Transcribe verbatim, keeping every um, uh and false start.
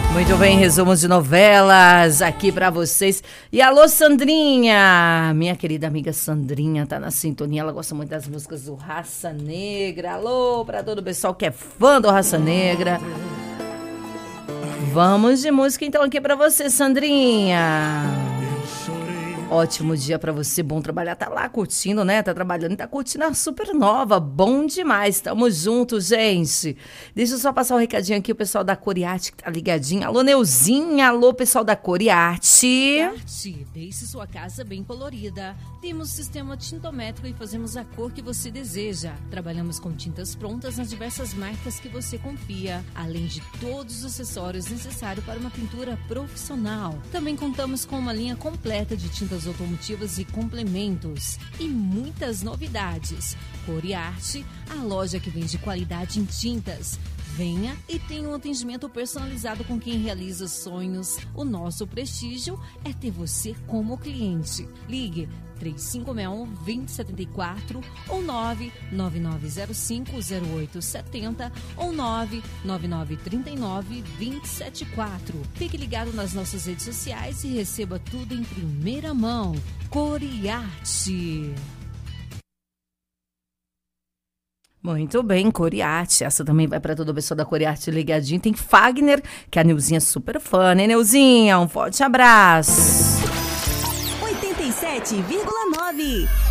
Muito bem, resumos de novelas aqui pra vocês. E alô, Sandrinha, minha querida amiga Sandrinha tá na sintonia, ela gosta muito das músicas do Raça Negra. Alô, pra todo o pessoal que é fã do Raça Negra. Vamos de música então aqui pra você, Sandrinha. Ótimo dia pra você, bom trabalhar, tá lá curtindo, né? Tá trabalhando, tá curtindo a Supernova, bom demais, tamo juntos, gente. Deixa eu só passar um recadinho aqui, o pessoal da Coriarte que tá ligadinho. Alô, Neuzinha, alô, pessoal da Coriarte. Coriarte, deixe sua casa bem colorida. Temos sistema tintométrico e fazemos a cor que você deseja. Trabalhamos com tintas prontas nas diversas marcas que você confia, além de todos os acessórios necessários para uma pintura profissional. Também contamos com uma linha completa de tintas automotivas e complementos e muitas novidades. Coriarte, a loja que vende qualidade em tintas. Venha e tenha um atendimento personalizado com quem realiza sonhos. O nosso prestígio é ter você como cliente. Ligue três cinco seis um, dois zero sete quatro ou nove nove nove zero cinco zero oito sete zero ou nove nove nove três nove dois zero sete quatro. Fique ligado nas nossas redes sociais e receba tudo em primeira mão. Coriarte. Muito bem, Coriarte. Essa também vai para toda a pessoa da Coriarte ligadinho. Tem Fagner, que a Neuzinha é super fã, né, Neuzinha? Um forte abraço. oitenta e sete vírgula nove